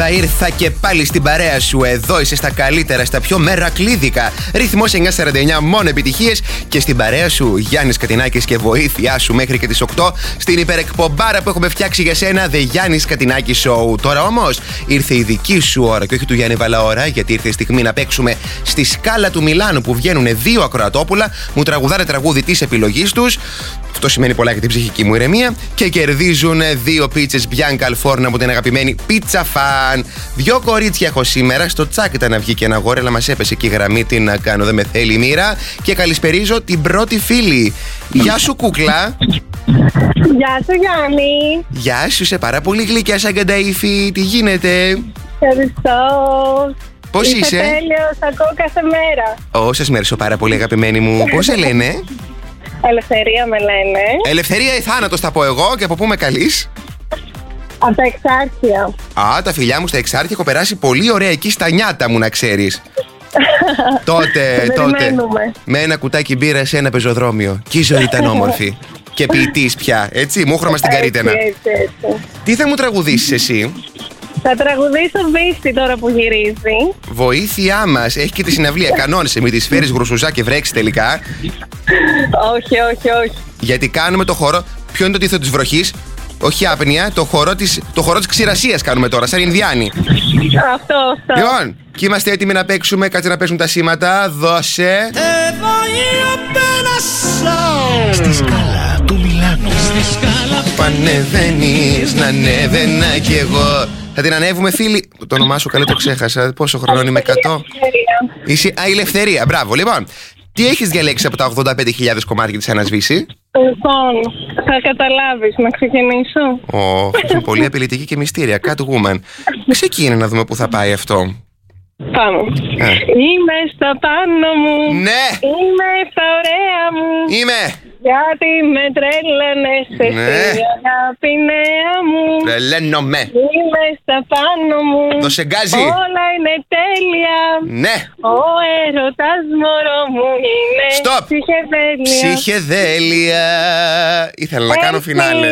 Θα ήρθα και πάλι στην παρέα σου. Εδώ είσαι στα καλύτερα, στα πιο μερακλίδικα. Ρυθμός 949, μόνο επιτυχίες. Και στην παρέα σου Γιάννης Κατινάκης και βοήθειά σου μέχρι και τις 8 στην υπερεκπομπάρα που έχουμε φτιάξει για σένα, The Γιάννης Κατινάκη Show. Τώρα όμως ήρθε η δική σου ώρα και όχι του Γιάννη Βαλαώρα, γιατί ήρθε η στιγμή να παίξουμε στη σκάλα του Μιλάνου που βγαίνουν δύο ακροατόπουλα, μου τραγουδάνε τραγούδι της επιλογής τους. Αυτό σημαίνει πολλά για την ψυχική μου ηρεμία. Και κερδίζουν δύο πίτσες Bianca Alforno από την αγαπημένη Pizza Fan. Δυο κορίτσια έχω σήμερα. Στο τσάκ ήταν να βγει και ένα αγόρι, αλλά μας έπεσε και η γραμμή. Τι να κάνω, δεν με θέλει η μοίρα. Και καλησπερίζω την πρώτη φίλη. Γεια σου, κούκλα. Γεια σου, Γιάννη. Γεια σου, είσαι πάρα πολύ γλυκιά σαν κανταήφη. Τι γίνεται? Ευχαριστώ. Πώς είσαι? Τέλειος, ακούω κάθε μέρα. Σας μέρεσαι πάρα πολύ, αγαπημένη μου. Πώς σε λένε? Ελευθερία με λένε. Ελευθερία ή θάνατος θα πω εγώ. Και από πού με καλείς? Από τα Εξάρχεια. Α, τα φιλιά μου στα Εξάρχεια. Έχω περάσει πολύ ωραία εκεί στα νιάτα μου, να ξέρεις. τότε. Με ένα κουτάκι μπύρα σε ένα πεζοδρόμιο. Και η ζωή ήταν όμορφη. Και ποιητής πια, έτσι, μούχρωμα στην καρύτενα. Έτσι. Τι θα μου τραγουδήσεις εσύ? Θα τραγουδήσω Βίστη τώρα που γυρίζει. Βοήθειά μας, έχει και τη συναυλία. Κανόνισε, μην τη φέρεις γρουσουζά και βρέξει τελικά. Όχι. Γιατί κάνουμε το χώρο. Ποιο είναι το τίθο της βροχής? Όχι άπνοια, το χώρο της ξηρασίας κάνουμε τώρα, σαν Ινδιάνοι. Αυτό. Λοιπόν, και είμαστε έτοιμοι να παίξουμε. Κάτσε να παίξουν τα σήματα. Δώσε. Στη σκάλα του Μιλάνου. Στη σκάλα που ανεβαίνεις, να ανέβαινα κι εγώ. Θα την ανέβουμε, φίλοι. Το όνομά σου καλέ το ξέχασα. Πόσο χρόνο είμαι? 100. Είσαι η Ελευθερία. Μπράβο, λοιπόν. Τι έχεις διαλέξει από τα 85.000 κομμάτια της Ανασβήση? Λοιπόν, θα καταλάβεις, να ξεκινήσω. Είναι πολύ απειλητική και μυστήρια. Catwoman. Ξεκίνησε να δούμε πού θα πάει αυτό. Πάμε. Είμαι στα πάνω μου. Ναι. Είμαι στα ωραία μου. Είμαι. Γιατί με τρέλανες εσύ, αγάπη νέα μου. Τρελαίνομαι. Είμαι στα πάνω μου. Δώσε γκάζι. Όλα είναι τέλεια. Ναι. Ο έρωτας μωρό μου είναι Stop. ψυχεδέλεια. Ψυχεδέλεια. Ήθελα να κάνω φινάλε.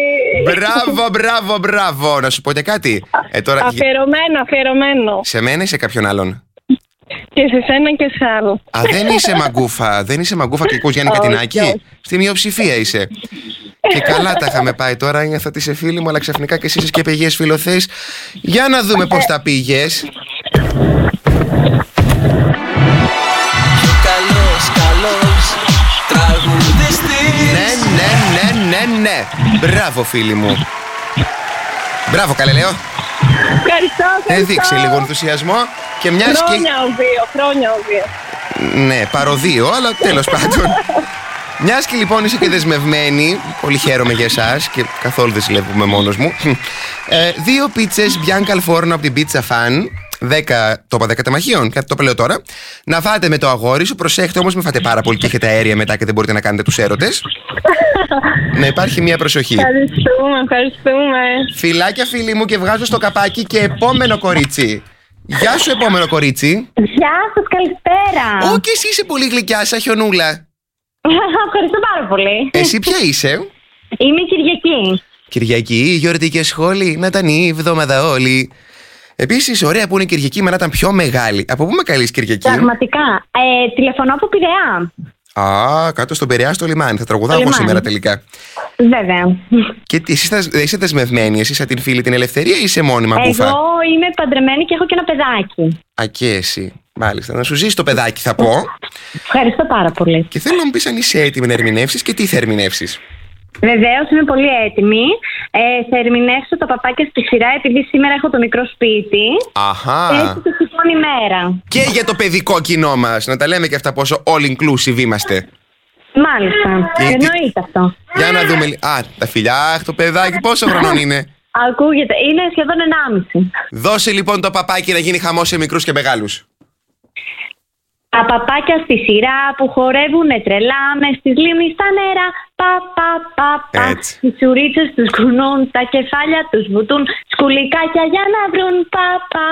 Μπράβο. Να σου πω και κάτι. Τώρα... Αφιερωμένο. Σε μένα ή σε κάποιον άλλον? Και σε σένα και σε άλλο. Δεν είσαι μαγκούφα και ακούς Γιάννη Κατινάκη? Στη μειοψηφία είσαι. Και καλά τα είχαμε πάει τώρα. Ένιωθα ότι είσαι φίλη μου, αλλά ξαφνικά και εσύ είσαι και πηγές φιλοθέης. Για να δούμε πώς τα πήγες. Καλός τραγουδιστής. Ναι. Μπράβο, φίλη μου. Μπράβο, καλέ, λέω. Ευχαριστώ. Έδειξε λίγο ενθουσιασμό. Και μιας χρόνια ο δύο. Ναι, παροδείο, αλλά τέλος πάντων. Μιας και λοιπόν είσαι και δεσμευμένη, πολύ χαίρομαι για εσάς και καθόλου δεν συλλέγουμε μόνος μου. Δύο πίτσες Bianca Alforno από την Pizza Fan. 10 τεμαχίων, κάτι το λέω τώρα. Να φάτε με το αγόρι σου. Προσέχτε όμως, μην φάτε πάρα πολύ και έχετε αέρια μετά και δεν μπορείτε να κάνετε τους έρωτες. Να υπάρχει μια προσοχή. Ευχαριστούμε. Φιλάκια, φίλοι μου, και βγάζω στο καπάκι και επόμενο κορίτσι. Γεια σου, επόμενο κορίτσι. Γεια σας, καλησπέρα. Και εσύ είσαι πολύ γλυκιά, σαν χιονούλα. Ευχαριστώ πάρα πολύ. Εσύ ποια είσαι? Είμαι Κυριακή. Κυριακή, γιορτικές σχόλοι, να ήταν η εβδομάδα όλη. Επίσης, ωραία που είναι η Κυριακή, με να ήταν πιο μεγάλη. Από πού με καλείς, Κυριακή? Πραγματικά. Τηλεφωνώ από Πειραιά. Κάτω στον Πειραιά, στο λιμάνι. Θα τραγουδάω εγώ σήμερα τελικά. Βέβαια. Και τι, είσαι δεσμευμένη, εσύ σαν την φίλη την Ελευθερία ή είσαι μόνιμα μπούφα? Εγώ είμαι παντρεμένη και έχω και ένα παιδάκι. Και εσύ. Μάλιστα. Να σου ζήσει το παιδάκι, θα πω. Ευχαριστώ πάρα πολύ. Και θέλω να μου πεις αν είσαι έτοιμη να ερμηνεύσεις και τι θα ερμηνεύσεις. Βεβαίως, είμαι πολύ έτοιμη. Θα ερμηνεύσω τα παπάκια στη σειρά, επειδή σήμερα έχω το μικρό σπίτι. Έτσι το σηκώνει μέρα. Και για το παιδικό κοινό μας. Να τα λέμε και αυτά πόσο all inclusive είμαστε. Μάλιστα. Εννοείται αυτό. Για να δούμε. Τα φιλιά, το παιδάκι πόσο χρονών είναι? Ακούγεται. Είναι σχεδόν 1,5. Δώσε λοιπόν το παπάκι να γίνει χαμός σε μικρούς και μεγάλους. Τα παπάκια στη σειρά που χορεύουνε τρελά μες στις λίμνης στα νερά. Πα. Οι τσουρίτσες τους κουνούν, τα κεφάλια τους βουτούν, σκουλικάκια για να βρουν. Πα.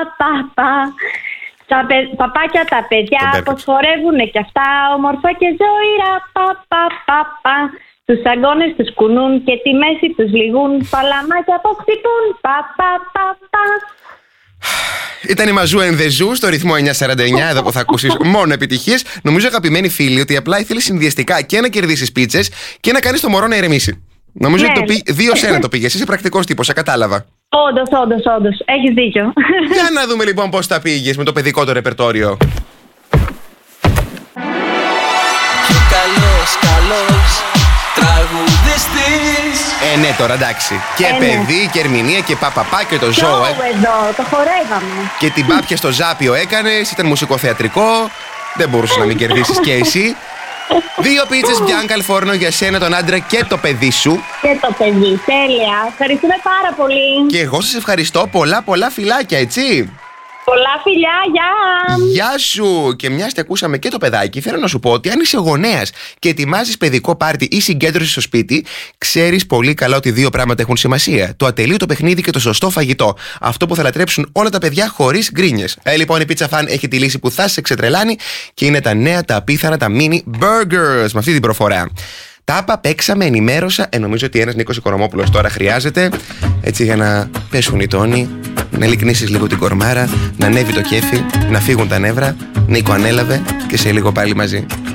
Τα παπάκια τα παιδιά πως χορεύουνε κι αυτά όμορφα και ζωηρά. Πα. Τους αγκώνες τους κουνούν και τη μέση τους λυγούν, παλαμάκια που χτυπούν. Πα. Ήταν η Μαζού Ενδεζού στο ρυθμό 949, εδώ που θα ακούσεις μόνο επιτυχίες. Νομίζω, αγαπημένοι φίλοι, ότι απλά ήθελε συνδυαστικά και να κερδίσεις πίτσες και να κάνεις το μωρό να ηρεμήσει. Νομίζω ότι 2-1 το πήγες. Είσαι πρακτικός τύπος, σε κατάλαβα. Όντως. Έχεις δίκιο. Για να δούμε λοιπόν πώς τα πήγες με το παιδικό το ρεπερτόριο. Καλός τραγουδιστής. Ναι, τώρα εντάξει. Και παιδί και ερμηνεία και παπαπά και το ζώο. Εδώ, το χορεύαμε. Και την πάπια στο Ζάπιο έκανες, ήταν μουσικοθεατρικό. Δεν μπορούσες να μην κερδίσεις και εσύ. 2 πίτσες Μπιάνκα Αλφόρνο για σένα, τον άντρα και το παιδί σου. Και το παιδί, τέλεια. Ευχαριστούμε πάρα πολύ. Και εγώ σας ευχαριστώ, πολλά φιλάκια, έτσι. Πολλά φιλιά, γεια! Γεια σου! Και μιας και ακούσαμε και το παιδάκι, θέλω να σου πω ότι αν είσαι γονέας και ετοιμάζεις παιδικό πάρτι ή συγκέντρωση στο σπίτι, ξέρεις πολύ καλά ότι 2 πράγματα έχουν σημασία. Το ατελείωτο παιχνίδι και το σωστό φαγητό. Αυτό που θα λατρέψουν όλα τα παιδιά χωρίς γκρίνιες. Λοιπόν, η Pizza Fan έχει τη λύση που θα σε ξετρελάνει και είναι τα νέα, τα απίθανα, τα mini burgers με αυτή την προφορά. Τάπα, παίξαμε, ενημέρωσα. Νομίζω ότι ένας Νίκος Οικονομόπουλος τώρα χρειάζεται, έτσι, για να πέσουν οι τόνοι, να λυκνήσεις λίγο την κορμάρα, να ανέβει το κέφι, να φύγουν τα νεύρα. Νίκο, ανέλαβε και σε λίγο πάλι μαζί.